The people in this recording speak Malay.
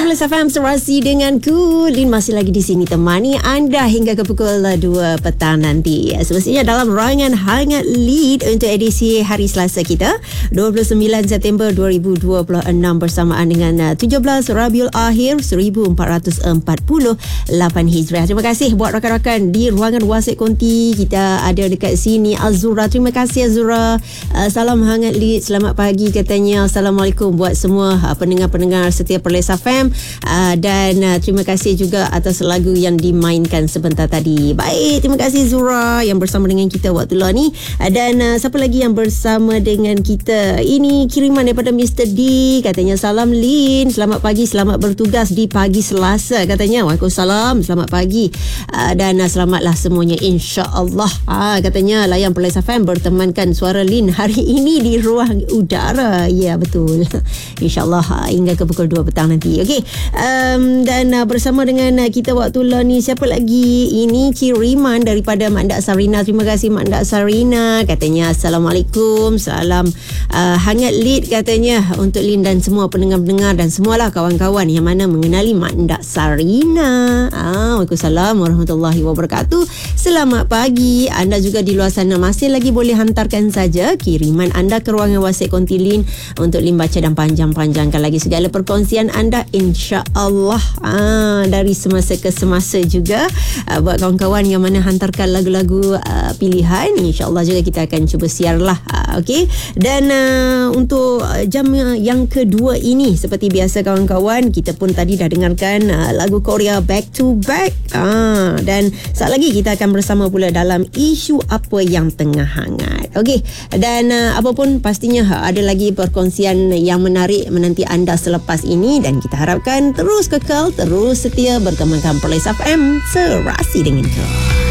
Perlis FM Serasi denganku Lin masih lagi di sini temani anda hingga ke pukul 2 petang nanti. Semestinya dalam rangan hangat lead untuk edisi hari Selasa kita 29 September 2026 bersamaan dengan 17 Rabiul Akhir 1448 Hijriah. Terima kasih buat rakan-rakan di ruangan WhatsApp konti. Kita ada dekat sini Azura. Terima kasih Azura. Salam hangat lead, selamat pagi katanya. Assalamualaikum buat semua pendengar-pendengar setia Perlis FM, dan terima kasih juga atas lagu yang dimainkan sebentar tadi. Baik, terima kasih Zura yang bersama dengan kita waktu lah ni. Dan siapa lagi yang bersama dengan kita? Ini kiriman daripada Mr. D, katanya salam Lin, selamat pagi, selamat bertugas di pagi Selasa katanya. Waalaikumsalam, selamat pagi, dan selamatlah semuanya insya-Allah. Katanya layan Perlis FM bertemankan suara Lin hari ini di ruang udara. Ya betul, insya-Allah hingga ke pukul 2 petang nanti. Okey, dan bersama dengan kita waktu lah ni siapa lagi? Ini kiriman daripada Mak Ndak Sarina. Terima kasih Mak Ndak Sarina, katanya Assalamualaikum, salam hangat lead katanya untuk Lin dan semua pendengar-pendengar dan semualah kawan-kawan yang mana mengenali Mak Ndak Sarina. Waalaikumsalam warahmatullahi wabarakatuh. Selamat pagi. Anda juga di luar sana masih lagi boleh hantarkan saja kiriman anda ke ruangan WhatsApp konti Lin untuk Lin baca dan panjang-panjangkan lagi segala perkongsian anda insya-Allah, dari semasa ke semasa juga. Buat kawan-kawan yang mana hantarkan lagu-lagu pilihan, insya-Allah juga kita akan cuba siarlah. Okey, dan untuk jam yang kedua ini seperti biasa kawan-kawan, kita pun tadi dah dengarkan lagu Korea Back to Back, dan saat lagi kita akan bersama pula dalam isu apa yang tengah hangat. Okey, dan apapun pastinya ada lagi perkongsian yang menarik menanti anda selepas ini, dan kita harapkan terus kekal, terus setia bertemankan Perlis FM Serasi dengan kau.